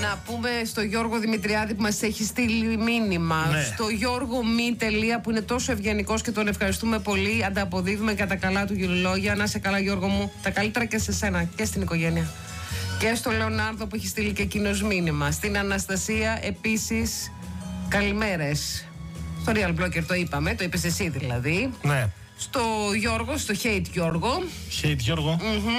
Να πούμε στο Γιώργο Δημητριάδη που μας έχει στείλει μήνυμα. Ναι. Στο Γιώργο Μη. Που είναι τόσο ευγενικός και τον ευχαριστούμε πολύ. Ανταποδίδουμε κατά καλά του γυρολόγια. Να σε καλά, Γιώργο μου. Τα καλύτερα και σε σένα και στην οικογένεια. Και στο Λεωνάρδο που έχει στείλει και εκείνος μήνυμα. Στην Αναστασία επίσης καλημέρες. Στο Real Blocker το είπαμε, το είπες εσύ δηλαδή. Ναι. Στο Γιώργο, στο Hate Γιώργο. Hate Γιώργο.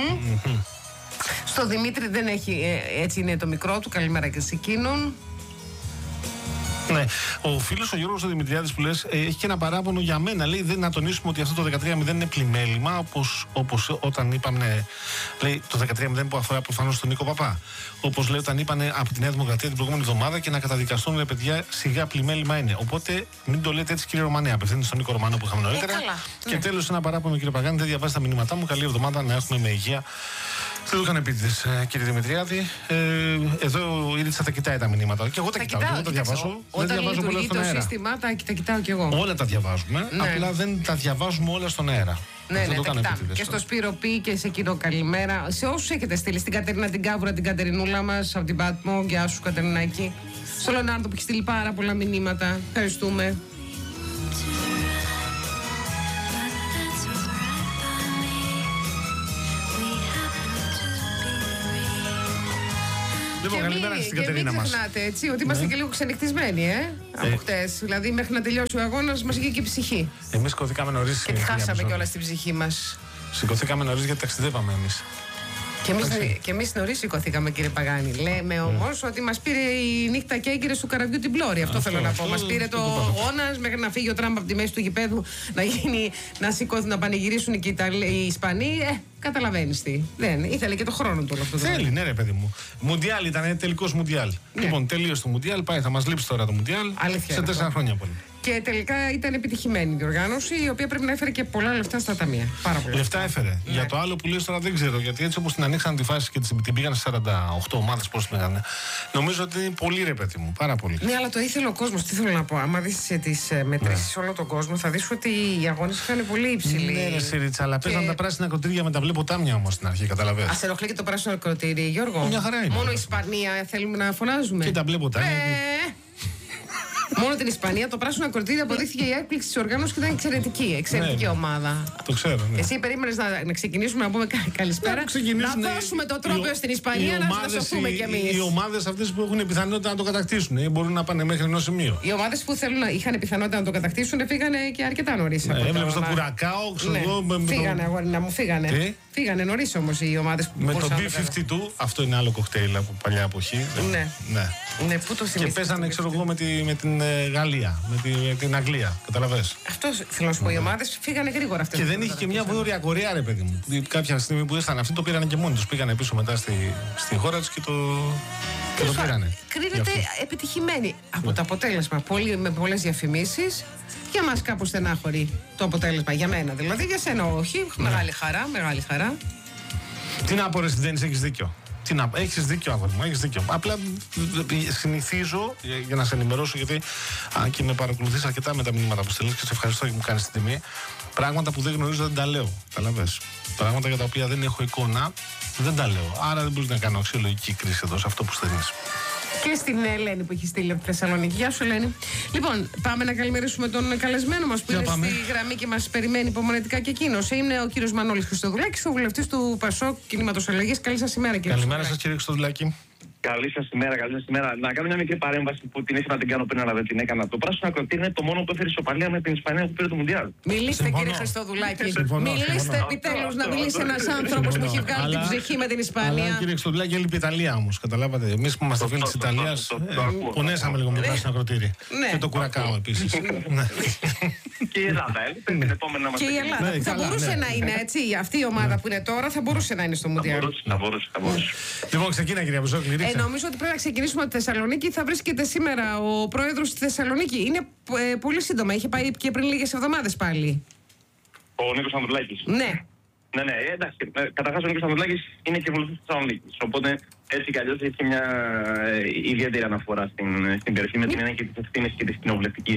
Στο Δημήτρη δεν έχει, έτσι είναι το μικρό του, καλημέρα και σε εκείνον. Ναι. Ο φίλος ο Γιώργος ο Δημητριάδης που λες έχει και ένα παράπονο για μένα. Λέει δεν να τονίσουμε ότι αυτό το 13-0 είναι πλημέλημα, όπως όταν είπαμε. Λέει το 13-0 που αφορά προφανώς τον Νίκο Παπά. Όπως λέει όταν είπανε από τη Νέα Δημοκρατία την προηγούμενη εβδομάδα και να καταδικαστούν ρε παιδιά, σιγά πλημέλημα είναι. Οπότε μην το λέτε έτσι κύριε Ρωμανέα. Απευθύνεται στον Νίκο Ρωμανό που είχαμε νωρίτερα. Και τέλος ένα παράπονο κύριε Παγάνη, δεν διαβάζει τα μηνύματά μου. Καλή εβδομάδα να έχουμε με υγεία. Δεν το είχαν επίτηδες κύριε Δημητριάδη. Εδώ η Ρίτσα τα κοιτάει τα μηνύματα. Και εγώ τα κοιτάω, εγώ τα διαβάζω. Όταν λειτουργεί το σύστημα, τα κοιτάω κι εγώ. Όλα τα διαβάζουμε, απλά δεν τα διαβάζουμε όλα στον αέρα. Ναι, τα κοιτάμε. Και στο Σπύρο Πι και σε εκείνο καλημέρα. Σε όσους έχετε στείλει, στην Κατερίνα την Κάβουρα, την Κατερινούλα μας, από την Πάτμο, γεια σου Κατερινάκη. Στο Λεωνάρδο που έχει στείλει πάρα πολλά μηνύματα. Ευχαριστούμε. Λοιπόν, καλημέρα στην Κατερίνα μας. Μην ξεχνάτε έτσι, ότι είμαστε και λίγο ξενυχτισμένοι, από χτες. Δηλαδή, μέχρι να τελειώσει ο αγώνας, μας είχε και η ψυχή. Εμείς σηκωθήκαμε νωρίς. Και τη χάσαμε κιόλας την ψυχή μας. Σηκωθήκαμε νωρίς γιατί ταξιδεύαμε εμείς. Και εμείς νωρίς σηκωθήκαμε, κύριε Παγάνη. Λέμε όμως ότι μας πήρε η νύχτα και έγκυρες του καραβιού την πλώρη. Αυτό θέλω να πω. Μας πήρε το αγώνας μέχρι να φύγει ο Τραμπ από τη μέση του γηπέδου, να πανηγυρίσουν και οι Ισπανοί. Καταλαβαίνεις τι. Δεν ήθελε και το χρόνο του όλο αυτό. Θέλει, ναι, ρε παιδί μου. Μουντιάλ ήταν, τελικός Μουντιάλ. Λοιπόν, τελείωσε το Μουντιάλ, πάει, θα μας λείψει τώρα το Μουντιάλ. Σε 4 χρόνια πολύ. Και τελικά ήταν επιτυχημένη η διοργάνωση, η οποία πρέπει να έφερε και πολλά λεφτά στα ταμεία. Πάρα πολλά. Λεφτά έφερε. Ναι. Για το άλλο που λες τώρα δεν ξέρω. Γιατί έτσι όπως την ανοίξαν τη φάση και την πήγαν σε 48 ομάδες, πώς την έκαναν. Νομίζω ότι είναι πολύ ρε παιδί μου. Πάρα πολύ. Ναι, αλλά το ήθελε ο κόσμος. Τι θέλω να πω. Άμα δεις τις μετρήσεις σε όλο τον κόσμο, θα δεις ότι οι αγώνες είχαν πολύ υψηλή. Ναι, ρε Σιρίτσα, αλλά παίζαν τα πράσινα ακροτήρια με τα μπλε ποτάμια όμως στην αρχή, καταλαβαίνεις. Ας ενοχλεί και το πράσινο ακροτήρι, Γιώργο. Μια χαρά είναι. Μόνο η Ισπανία θέλουμε να φωνάζουμε. Και τα μπλε ποτάμια. Μόνο την Ισπανία, το πράσινο ακροτήρι αποδείχθηκε η έκπληξη της οργάνωσης και ήταν εξαιρετική. Εξαιρετική ομάδα. Το ξέρω. Ναι. Εσύ περίμενες να ξεκινήσουμε να πούμε καλησπέρα. Να δώσουμε το τρόπαιο στην Ισπανία να σωθούμε κι εμείς. Οι ομάδες αυτές που έχουν πιθανότητα να το κατακτήσουν μπορούν να πάνε μέχρι ενός σημείου. Οι ομάδες που είχαν πιθανότητα να το κατακτήσουν φύγανε και αρκετά νωρίς. Έβλεπες το Κουρακάο, ξέρω εγώ. Φύγανε, αγόρι να μου φύγανε. Φύγανε νωρίς όμως οι ομάδες που με το B-52, αυτό είναι άλλο κοκτέιλ από παλιά εποχή. Ναι, πού το και παίζανε, ξέρω εγώ, με την Γαλλία, με την Αγγλία. Καταλαβες. Αυτό θέλω να σου πω. Οι ομάδες φύγανε γρήγορα αυτές. Και δεν είχε και μια Βόρεια Κορέα, ρε παιδί μου. Κάποια στιγμή που ήσταν αυτοί το πήρανε και μόνοι τους. Πήγανε πίσω μετά στη χώρα τους και το πήρανε. Κρίνεται επιτυχημένη από το αποτέλεσμα. Με πολλές διαφημίσεις. Για μας κάπως στενάχωρη το αποτέλεσμα. Για μένα δηλαδή. Για σένα όχι. Μεγάλη χαρά, μεγάλη χαρά. Τι να πω, ρε Ντένις, έχεις δίκιο. Έχεις δίκιο, αγόρι μου, έχεις δίκιο. Απλά συνηθίζω, για να σε ενημερώσω, γιατί και με παρακολουθείς αρκετά με τα μηνύματα που στέλνεις και σε ευχαριστώ και μου κάνεις την τιμή. Πράγματα που δεν γνωρίζω δεν τα λέω. Καταλαβες. Πράγματα για τα οποία δεν έχω εικόνα δεν τα λέω. Άρα δεν μπορεί να κάνω αξιολογική κρίση εδώ σε αυτό που στέλνεις. Και στην Ελένη που έχει στείλει από τη Θεσσαλονίκη. Γεια σου, Ελένη. Λοιπόν, πάμε να καλημερίσουμε τον καλεσμένο μας που είναι στη γραμμή και μας περιμένει υπομονετικά και εκείνος. Είναι ο κύριος Μανώλης Χριστοδουλάκης, ο βουλευτής του ΠΑΣΟΚ Κινήματος Αλλαγής. Καλή σας ημέρα, κύριε. Καλημέρα σας, κύριε Χριστοδουλάκη. Καλή σας ημέρα, καλή σας ημέρα. Να κάνω μια μικρή παρέμβαση που την ήθελα να την κάνω πριν, αλλά δεν την έκανα. Το πράσινο ακροτήρι είναι το μόνο που έφερε ισοπαλία με την Ισπανία που πήρε το Μουντιάλ. Μιλήστε, κύριε Χριστοδουλάκη. Μιλήστε επιτέλους, να μιλήσει ένας άνθρωπος που έχει βγάλει την ψυχή με την Ισπανία. Αλλά, κύριε Χριστοδουλάκη, έλειπε η Ιταλία όμως. Καταλάβατε. Εμείς που είμαστε φίλοι της Ιταλίας, πονέσαμε λίγο με το πράσινο ακροτήρι. Και το Κουρακάο επίσης. Και η Ελλάδα έλειπε. Και η Ελλάδα. Θα μπορούσε να είναι έτσι. Αυτή η ομάδα που είναι τώρα θα μπορούσε να είναι στο Μουντιάλ. Θα μπορούσε. Λοιπόν, ξεκίνα, κυρία Μπουζόκλη. Νομίζω ότι πρέπει να ξεκινήσουμε από τη Θεσσαλονίκη. Θα βρίσκεται σήμερα ο πρόεδρος στη Θεσσαλονίκη. Είναι πολύ σύντομα. Είχε πάει και πριν λίγες εβδομάδες πάλι. Ο Νίκος Ανδρουλάκης. Ναι. Ναι, εντάξει. Καταρχάς ο Νίκος Ανδρουλάκης είναι και βουλευτής της Θεσσαλονίκης. Οπότε έτσι κι αλλιώς έχει μια ιδιαίτερη αναφορά στην περιοχή με την έννοια και τις ευθύνες και της κοινοβουλευτικής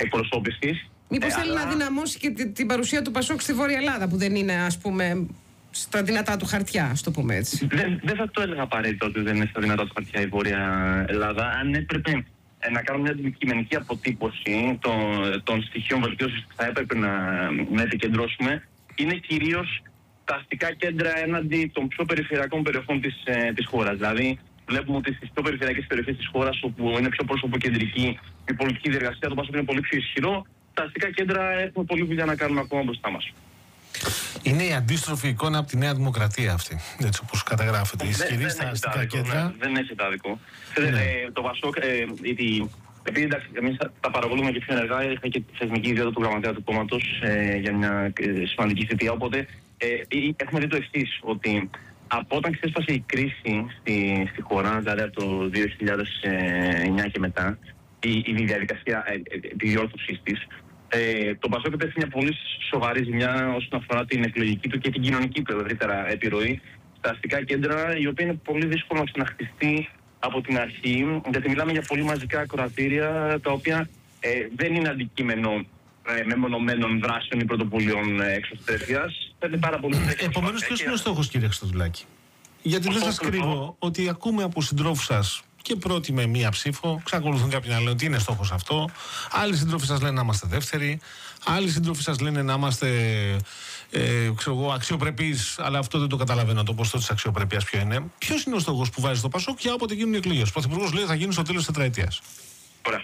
εκπροσώπησης. Μήπως θέλει να δυναμώσει και την παρουσία του ΠΑΣΟΚ στη Βόρεια Ελλάδα, που δεν είναι, ας πούμε, στα δυνατά του χαρτιά, ας το πούμε έτσι. Δεν θα το έλεγα απαραίτητα ότι δεν είναι στα δυνατά του χαρτιά η Βόρεια Ελλάδα. Αν έπρεπε να κάνουμε μια αντικειμενική αποτύπωση των στοιχείων βελτίωσης που θα έπρεπε να επικεντρώσουμε, είναι κυρίως τα αστικά κέντρα έναντι των πιο περιφερειακών περιοχών της χώρας. Δηλαδή, βλέπουμε ότι στις πιο περιφερειακές περιοχές της χώρας, όπου είναι πιο προσωποκεντρική η πολιτική διεργασία, το ΠΑΣΟΚ είναι πολύ πιο ισχυρό. Τα αστικά κέντρα έχουμε πολλή δουλειά να κάνουμε ακόμα μπροστά μας. Είναι η αντίστροφη εικόνα από τη Νέα Δημοκρατία αυτή, έτσι όπως καταγράφεται. Ισχυρή στα αστικά κέντρα. Δεν έχει άδικο. Το ΠΑΣΟΚ, επειδή εντάξει, εμείς τα παρακολουθούμε και πιο ενεργά, είχα και τη θεσμική ιδιότητα του γραμματέα του κόμματος για μια σημαντική θητεία. Οπότε έχουμε δει το εξής, ότι από όταν ξέσπασε η κρίση στη χώρα, δηλαδή από το 2009 και μετά, η διαδικασία επιδιόρθωσης της, το ΠΑΣΟΚ έπαιξε μια πολύ σοβαρή ζημιά όσον αφορά την εκλογική του και την κοινωνική του ευρύτερα επιρροή στα αστικά κέντρα, η οποία είναι πολύ δύσκολο να ξαναχτιστεί από την αρχή, γιατί μιλάμε για πολύ μαζικά ακροατήρια, τα δεν είναι αντικείμενο μεμονωμένων δράσεων ή πρωτοβουλειών εξωστρέφειας. Επομένως, ποιος είναι ο στόχος, κύριε Χριστοδουλάκη? Γιατί δεν σας κρύβω ότι ακούμε από συντρόφους σας και πρώτοι με μία ψήφο, εξακολουθούν κάποιοι να λένε ότι είναι στόχος αυτό. Άλλοι σύντροφοι σας λένε να είμαστε δεύτεροι. Άλλοι σύντροφοι σας λένε να είμαστε αξιοπρεπείς, αλλά αυτό δεν το καταλαβαίνω, το ποσοστό της αξιοπρέπειας ποιο είναι. Ποιος είναι ο στόχος που βάζει στο ΠΑΣΟΚ και όποτε γίνουν οι εκλογές? Ο Πρωθυπουργός λέει θα γίνει στο τέλος της τετραετίας. Ωραία.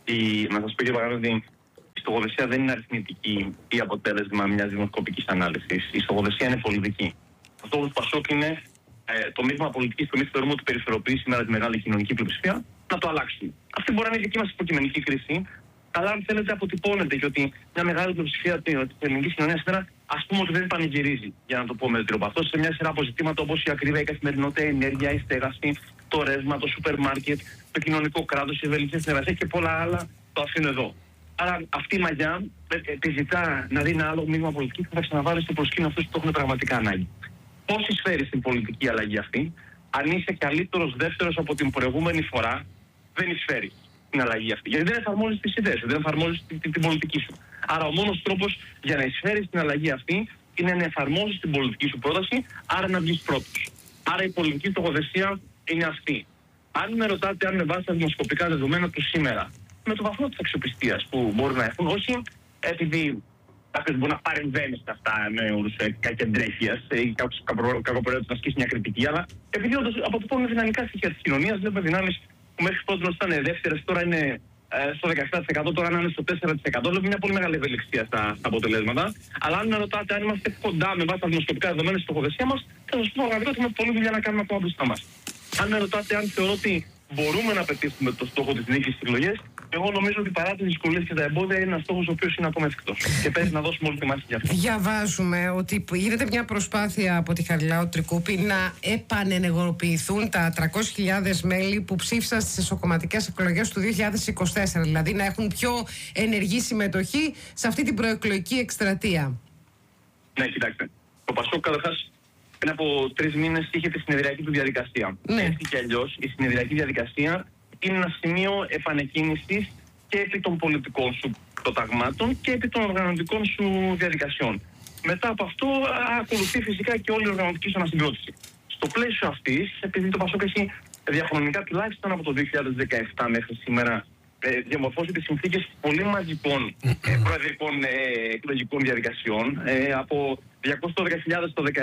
Να σας πω και παράδειγμα ότι η στοχοθεσία δεν είναι αριθμητική ή αποτέλεσμα μιας δημοσκοπικής ανάλυσης. Η στοχοθεσία είναι πολιτική. Ο στόχος του ΠΑΣΟΚ είναι το μείγμα πολιτικής που εμείς θεωρούμε ότι περιφεροποιεί σήμερα τη μεγάλη κοινωνική πλειοψηφία, να το αλλάξουμε. Αυτή μπορεί να είναι η δική μας υποκειμενική κρίση, αλλά αν θέλετε αποτυπώνεται και ότι μια μεγάλη πλειοψηφία της ελληνικής κοινωνίας σήμερα, ας πούμε ότι δεν πανηγυρίζει, για να το πω με τροπαθώς, σε μια σειρά από ζητήματα όπως η ακρίβεια, η καθημερινότητα, η ενέργεια, η στέγαση, το ρεύμα, το σούπερ μάρκετ, το κοινωνικό κράτος, η ευελιξία στην εργασία και πολλά άλλα, το αφήνω εδώ. Άρα αυτή η μαγιά επιζητά να δει ένα άλλο μείγμα πολιτικής που θα ξαναβάλει στο προσκήνιο αυτούς που το έχουν πραγματικά ανάγκη. Πώς εισφέρει στην πολιτική αλλαγή αυτή? Αν είσαι καλύτερος δεύτερος από την προηγούμενη φορά, δεν εισφέρει την αλλαγή αυτή. Γιατί δεν εφαρμόζεις τις ιδέες σου, δεν εφαρμόζεις την πολιτική σου. Άρα ο μόνος τρόπος για να εισφέρεις την αλλαγή αυτή είναι να εφαρμόζεις την πολιτική σου πρόταση, άρα να βγεις πρώτος. Άρα η πολιτική στοχοθεσία είναι αυτή. Αν με ρωτάτε αν με βάση τα δημοσκοπικά δεδομένα του σήμερα, με το βαθμό της αξιοπιστίας που μπορούν να έχουν, όχι επειδή κάποιος μπορεί να παρεμβαίνει σε αυτά με όρους κακεντρέχειας ή κάποιος κακοπροαίρετος να ασκήσει μια κριτική, αλλά επειδή όντως αποτυπώνουν δυναμικά στοιχεία της κοινωνίας, βλέπουμε δυνάμεις που μέχρι τότε ήταν δεύτερες, τώρα είναι στο 17%, τώρα είναι στο 4%. Βλέπουμε μια πολύ μεγάλη ευελιξία στα αποτελέσματα. Αλλά αν με ρωτάτε αν είμαστε κοντά με βάση τα δημοσκοπικά δεδομένα στη στοχοθεσία μας, θα σας πω πραγματικά ότι έχουμε πολλή δουλειά να κάνουμε ακόμα μπροστά μας. Αν με ρωτάτε αν θεωρώ ότι μπορούμε να πετύχουμε το στόχο της νίκης στις εκλογές, εγώ νομίζω ότι παρά τις δυσκολίες και τα εμπόδια είναι ένας στόχος ο οποίος είναι ακόμα εφικτός. Και πρέπει να δώσουμε όλη τη μάχη για αυτό. Διαβάζουμε ότι γίνεται μια προσπάθεια από τη Χαριλάου Τρικούπη να επανενεργοποιηθούν τα 300.000 μέλη που ψήφισαν στις εσωκομματικές εκλογές του 2024. Δηλαδή να έχουν πιο ενεργή συμμετοχή σε αυτή την προεκλογική εκστρατεία. Ναι, κοιτάξτε. Το ΠΑΣΟΚ καταρχάς πριν από 3 μήνες είχε τη συνεδριακή του διαδικασία. Ναι. Έτσι κι αλλιώς η συνεδριακή διαδικασία είναι ένα σημείο επανεκκίνησης και επί των πολιτικών σου προταγμάτων και επί των οργανωτικών σου διαδικασιών. Μετά από αυτό ακολουθεί φυσικά και όλη η οργανωτική σου ανασυγκρότηση. Στο πλαίσιο αυτής, επειδή το ΠΑΣΟΚ έχει διαχρονικά τουλάχιστον από το 2017 μέχρι σήμερα διαμορφώσει τις συνθήκες πολύ μαζικών προεδρικών εκλογικών διαδικασιών, από 212.000 το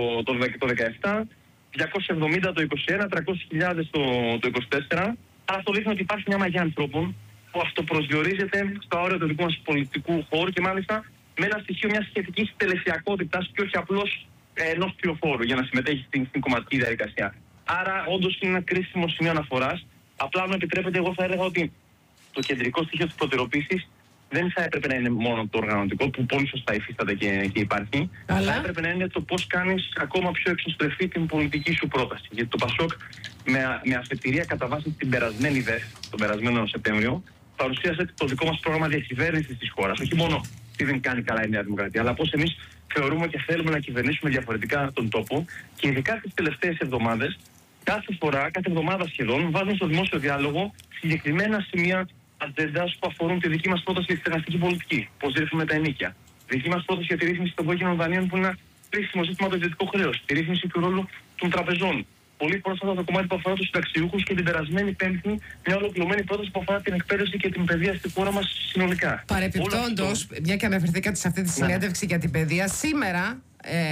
2017, 270 το 2021, 300.000 το 2024. Άρα αυτό δείχνει ότι υπάρχει μια μαγιά ανθρώπων που αυτοπροσδιορίζεται στα όρια του δικού μας πολιτικού χώρου και μάλιστα με ένα στοιχείο μιας σχετικής τελεσιακότητας και όχι απλώς ενός πληροφόρου για να συμμετέχει στην κομματική διαδικασία. Άρα όντως είναι ένα κρίσιμο σημείο αναφοράς. Απλά, αν με επιτρέπετε, εγώ θα έλεγα ότι το κεντρικό στοιχείο της προτεραιοποίησης δεν θα έπρεπε να είναι μόνο το οργανωτικό, που πολύ σωστά υφίσταται και υπάρχει, αλλά θα έπρεπε να είναι το πώς κάνεις ακόμα πιο εξωστρεφή την πολιτική σου πρόταση. Γιατί το ΠΑΣΟΚ με αφετηρία κατά βάση την περασμένη ΔΕΘ, τον περασμένο Σεπτέμβριο, παρουσίασε το δικό μας πρόγραμμα διακυβέρνησης της χώρας. Όχι μόνο τι δεν κάνει καλά η Νέα Δημοκρατία, αλλά πώς εμείς θεωρούμε και θέλουμε να κυβερνήσουμε διαφορετικά τον τόπο και ειδικά τις τελευταίες εβδομάδες, κάθε εβδομάδα σχεδόν, βάζουν στο δημόσιο διάλογο συγκεκριμένα σημεία ατζέντας που αφορούν τη δική μας πρόταση για τη στεγαστική πολιτική. Πώς ρύθμιζουμε τα ενοίκια. Δική μας πρόταση για τη ρύθμιση των κόκκινων δανείων, που είναι ένα κρίσιμο ζήτημα το ιδιωτικό χρέος, τη ρύθμιση του ρόλου των τραπεζών. Πολύ πρόσφατα το κομμάτι που αφορά τους συνταξιούχους και την περασμένη Πέμπτη μια ολοκληρωμένη πρόταση που αφορά την εκπαίδευση και την παιδεία στη χώρα μας συνολικά. Παρεπιπτόντως, μια και αναφερθήκατε σε αυτή τη συνέντευξη για την παιδεία, σήμερα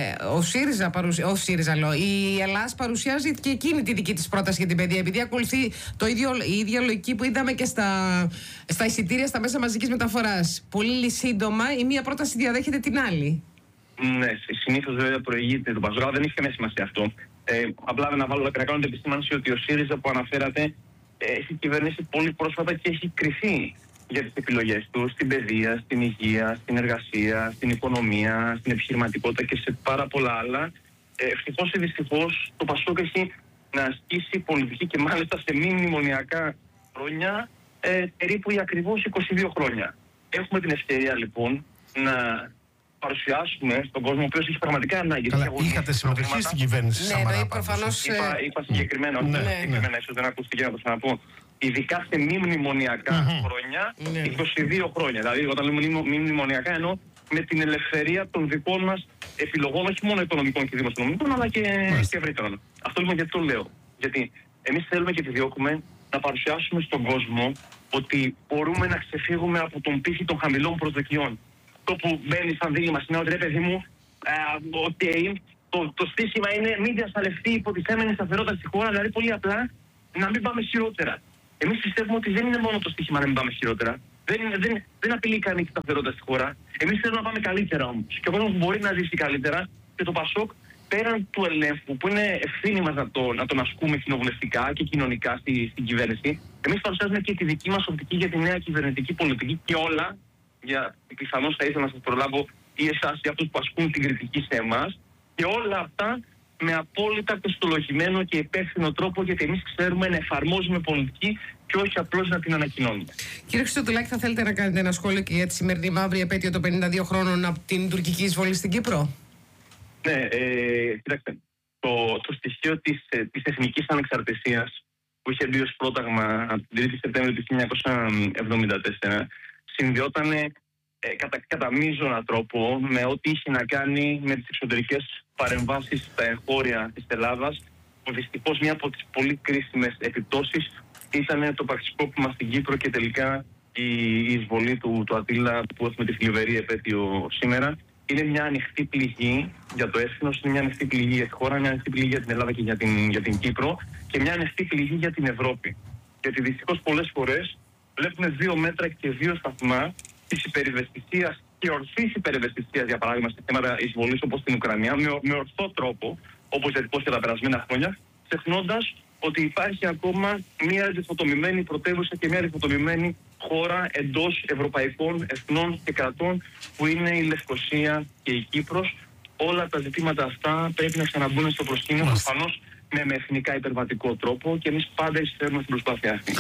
η Ελλάς παρουσιάζει και εκείνη τη δική της πρόταση για την παιδεία, επειδή ακολουθεί η ίδια λογική που είδαμε και στα εισιτήρια στα μέσα μαζικής μεταφοράς. Πολύ σύντομα η μία πρόταση διαδέχεται την άλλη. Ναι, συνήθως βέβαια προηγείται το Πασόκ, δεν έχει καμία σημασία αυτό. Απλά να κάνω την επισήμανση ότι ο ΣΥΡΙΖΑ που αναφέρατε έχει κυβερνήσει πολύ πρόσφατα και έχει κριθεί για τις επιλογές του στην παιδεία, στην υγεία, στην εργασία, στην οικονομία, στην επιχειρηματικότητα και σε πάρα πολλά άλλα. Ευτυχώς ή δυστυχώς το Πασόκ έχει να ασκήσει πολιτική και μάλιστα σε μη μνημονιακά χρόνια περίπου ή ακριβώς 22 χρόνια. Έχουμε την ευκαιρία λοιπόν να παρουσιάσουμε στον κόσμο ο οποίος έχει πραγματικά ανάγκη. Αλλά είχατε συμμετοχή στην κυβέρνηση Σαμαρά? Ναι, προφανώς. Είπα συγκεκριμένα, ίσως δεν ακούστηκε να το ξαναπώ. Ειδικά σε μη μνημονιακά χρόνια, 22 χρόνια. Δηλαδή, όταν λέμε μη μνημονιακά, εννοώ με την ελευθερία των δικών μας επιλογών, όχι μόνο οικονομικών και δημοσιονομικών, αλλά και ευρύτερων. Αυτό λοιπόν γιατί το λέω. Γιατί εμείς θέλουμε και επιδιώκουμε να παρουσιάσουμε στον κόσμο ότι μπορούμε να ξεφύγουμε από τον πύχη των χαμηλών προσδοκιών. Το που μπαίνει σαν δίλημμα είναι ότι ρε παιδί μου, το στήσιμα είναι μην διασφαλευτεί η υποτιθέμενη σταθερότητα στη χώρα, δηλαδή πολύ απλά να μην πάμε χειρότερα. Εμείς πιστεύουμε ότι δεν είναι μόνο το στοίχημα να μην πάμε χειρότερα. Δεν απειλεί κανείς τη σταθερότητα στη χώρα. Εμείς θέλουμε να πάμε καλύτερα όμως. Και ο κόσμος μπορεί να ζήσει καλύτερα. Και το Πασόκ, πέραν του ελέγχου, που είναι ευθύνη μας να τον ασκούμε κοινοβουλευτικά και κοινωνικά στην κυβέρνηση, εμείς παρουσιάζουμε και τη δική μας οπτική για τη νέα κυβερνητική πολιτική και όλα. Πιθανώς θα ήθελα να σας προλάβω ή εσάς ή αυτούς που ασκούν την κριτική σε εμάς. Και όλα αυτά με απόλυτα κοστολογημένο και υπεύθυνο τρόπο, γιατί εμείς ξέρουμε να εφαρμόζουμε πολιτική και όχι απλώς να την ανακοινώνουμε. Κύριε Χριστοδουλάκη, θα θέλετε να κάνετε ένα σχόλιο και για τη σημερινή μαύρη επέτειο των 52 χρόνων από την τουρκική εισβολή στην Κύπρο? Ναι, κοιτάξτε, το στοιχείο της εθνικής ανεξαρτησίας που είχε μπει ως πρόταγμα από την 3η Σεπτέμβρη του 1974 συνδυόταν κατά μείζωνα τρόπο με ό,τι είχε να κάνει με τις εξωτερικές παρεμβάσεις στα εγχώρια της Ελλάδας, που δυστυχώς μια από τις πολύ κρίσιμες επιπτώσεις ήταν το πραξικόπημα στην Κύπρο και τελικά η εισβολή του Αττήλα που έχουμε τη θλιβερή επέτειο σήμερα. Είναι μια ανοιχτή πληγή για το έθνος, είναι μια ανοιχτή πληγή για τη χώρα, μια ανοιχτή πληγή για την Ελλάδα και για την Κύπρο και μια ανοιχτή πληγή για την Ευρώπη. Γιατί δυστυχώς πολλές φορές βλέπουμε δύο μέτρα και δύο σταθμά της υπερευαισθησίας και ορθής υπερευαισθησίας, για παράδειγμα, σε θέματα εισβολής όπως στην Ουκρανία, με ορθό τρόπο, όπως διατυπώθηκε τα περασμένα χρόνια, ξεχνώντας ότι υπάρχει ακόμα μια διχοτομημένη πρωτεύουσα και μια διχοτομημένη χώρα εντός ευρωπαϊκών εθνών και κρατών, που είναι η Λευκοσία και η Κύπρος. Όλα τα ζητήματα αυτά πρέπει να ξαναμπούν στο προσκήνιο, προφανώς με εθνικά υπερβατικό τρόπο, και εμείς πάντα εισφέρουμε στην προσπάθεια αυτή.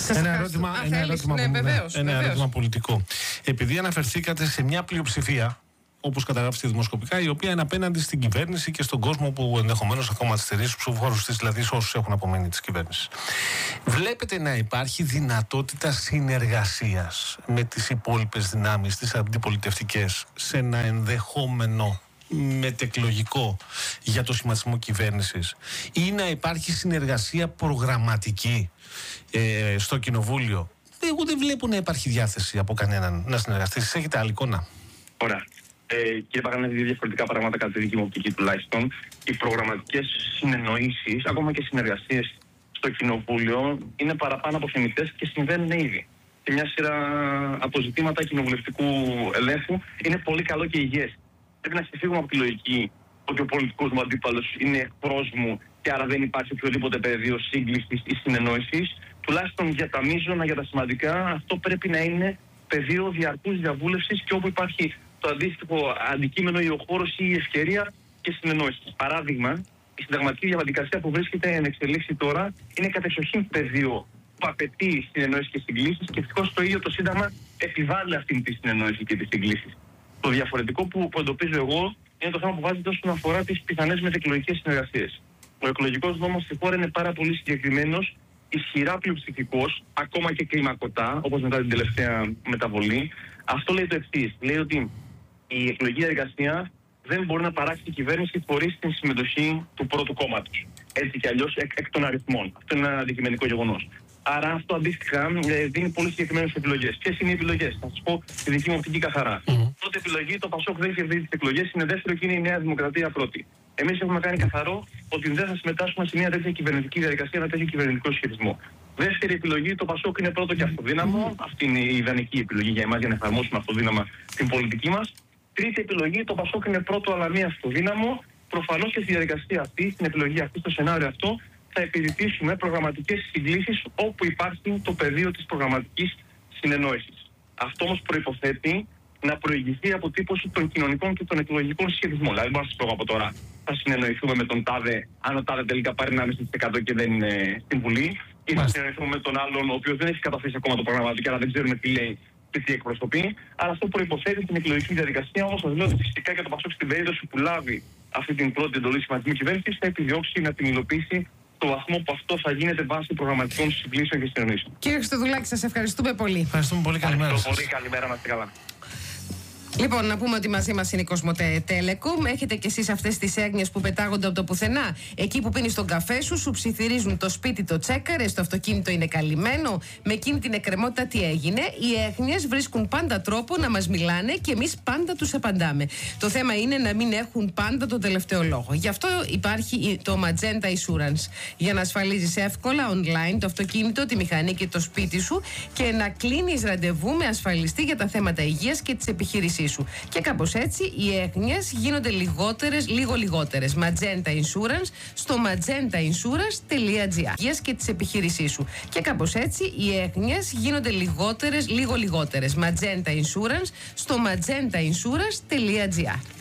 Ένα ερώτημα πολιτικό. Επειδή αναφερθήκατε σε μια πλειοψηφία, όπως καταγράφει δημοσκοπικά, η οποία είναι απέναντι στην κυβέρνηση και στον κόσμο που ενδεχομένως ακόμα τις στερήσει τους ψηφοφόρους της, δηλαδή όσους έχουν απομείνει της κυβέρνησης. Βλέπετε να υπάρχει δυνατότητα συνεργασίας με τις υπόλοιπες δυνάμεις, τις αντιπολιτευτικές, σε ένα ενδεχόμενο μετεκλογικό για το σχηματισμό κυβέρνησης, ή να υπάρχει συνεργασία προγραμματική στο κοινοβούλιο? Εγώ δεν βλέπω να υπάρχει διάθεση από κανέναν να συνεργαστεί. Εσείς έχετε άλλη εικόνα? Ωραία. Κύριε Παγανίδη, δύο διαφορετικά πράγματα κατά τη δική μου οπτική τουλάχιστον. Οι προγραμματικές συνεννοήσεις, ακόμα και συνεργασίες στο κοινοβούλιο, είναι παραπάνω από θεμιτές και συμβαίνουν ήδη. Και μια σειρά από ζητήματα κοινοβουλευτικού ελέγχου είναι πολύ καλό και υγιές. Πρέπει να ξεφύγουμε από τη λογική ότι ο πολιτικός μου αντίπαλος είναι εχθρός μου και άρα δεν υπάρχει οποιοδήποτε πεδίο σύγκλησης ή συνεννόησης. Τουλάχιστον για τα μείζωνα, για τα σημαντικά, αυτό πρέπει να είναι πεδίο διαρκούς διαβούλευσης και όπου υπάρχει το αντίστοιχο αντικείμενο ή ο χώρος ή η ευκαιρία και συνεννόηση. Παράδειγμα, η συνταγματική διαδικασία που βρίσκεται εν εξελίξη τώρα είναι κατεξοχήν πεδίο που απαιτεί συνεννόηση και συγκλήσεις, και ευτυχώς το ίδιο το Σύνταγμα επιβάλλει αυτή τη συνεννόηση και τις συγκλήσεις. Το διαφορετικό που εντοπίζω εγώ είναι το θέμα που βάζεται όσον αφορά τις πιθανές μετεκλογικές συνεργασίες. Ο εκλογικός νόμος στη χώρα είναι πάρα πολύ συγκεκριμένος, ισχυρά πλειοψηφικός, ακόμα και κλιμακωτά, όπως μετά την τελευταία μεταβολή. Αυτό λέει το εξής. Λέει ότι η εκλογική διαδικασία δεν μπορεί να παράξει η κυβέρνηση χωρίς την συμμετοχή του πρώτου κόμματος. Έτσι κι αλλιώς εκ των αριθμών. Αυτό είναι ένα αντικειμενικό γεγονός. Άρα αυτό αντίστοιχα δίνει πολύ συγκεκριμένες επιλογές. Ποιες είναι οι επιλογές? Θα σας πω τη δική μου οπτική καθαρά. Πρώτη επιλογή, το ΠΑΣΟΚ δεν κερδίζει τις εκλογές. Είναι δεύτερο και είναι η Νέα Δημοκρατία πρώτη. Εμείς έχουμε κάνει καθαρό ότι δεν θα συμμετάσχουμε σε μια τέτοια κυβερνητική διαδικασία, ένα τέτοιο κυβερνητικό ισχυρισμό. Δεύτερη επιλογή, το ΠΑΣΟΚ είναι πρώτο και αυτοδύναμο. Αυτή είναι η ιδανική επιλογή για εμάς για να εφαρμόσουμε αυτοδύναμα την πολιτική μας. Τρίτη επιλογή, το ΠΑΣΟΚ είναι πρώτο αλλά μη αυτοδύναμο. Προφανώς και στη διαδικασία αυτή, στην επιλογή αυτή, στο σενάριο αυτό, θα επιζητήσουμε προγραμματικές συγκλήσεις όπου υπάρχει το πεδίο της προγραμματικής συνεννόησης. Αυτό όμως προϋποθέτει να προηγηθεί αποτύπωση των κοινωνικών και των εκλογικών συσχετισμών. Δηλαδή, μπορώ να σας πω από τώρα, θα συνεννοηθούμε με τον ΤΑΔΕ, αν ο ΤΑΔΕ τελικά πάρει 1,5% και δεν είναι στην Βουλή, ή θα συνεννοηθούμε με τον άλλον, ο οποίος δεν έχει καταθέσει ακόμα το πρόγραμμα του και άρα δεν ξέρουμε τι λέει και τι εκπροσωπεί. Αλλά αυτό προϋποθέτει την εκλογική διαδικασία. Όμως, σας λέω ότι φυσικά και το ΠΑΣΟΚ στην περίπτωση που λάβει αυτή την πρώτη εντολή σχηματισμού κυβέρνησης θα επιδιώξει να την υλοποιήσει στο βαθμό που αυτό θα γίνεται βάσει προγραμματικών συγκλήσεων και συνεννοήσεων. Κύριε Χριστοδουλάκη, σας ευχαριστούμε πολύ. Ευχαριστούμε πολύ. Καλημέρα σας. Πολύ καλημέρα, να είστε καλά. Λοιπόν, να πούμε ότι μαζί μας είναι η Κοσμοτέ Telecom. Έχετε κι εσείς αυτές τις έγνοιες που πετάγονται από το πουθενά. Εκεί που πίνεις τον καφέ σου ψιθυρίζουν το σπίτι, το τσέκαρες, το αυτοκίνητο είναι καλυμμένο. Με εκείνη την εκκρεμότητα τι έγινε? Οι έγνοιες βρίσκουν πάντα τρόπο να μας μιλάνε και εμείς πάντα τους απαντάμε. Το θέμα είναι να μην έχουν πάντα τον τελευταίο λόγο. Γι' αυτό υπάρχει το Magenta Insurance. Για να ασφαλίζεις εύκολα online το αυτοκίνητο, τη μηχανή και το σπίτι σου και να κλείνεις ραντεβού με ασφαλιστή για τα θέματα υγείας και της επιχείρησής σου. Και κάπως έτσι οι έγνοιες γίνονται λίγο λιγότερες. Magenta Insurance στο magentainsurance.gr και της επιχείρησής σου. Και κάπως έτσι οι έγνοιες γίνονται λίγο λιγότερες. Magenta Insurance στο magentainsurance.gr.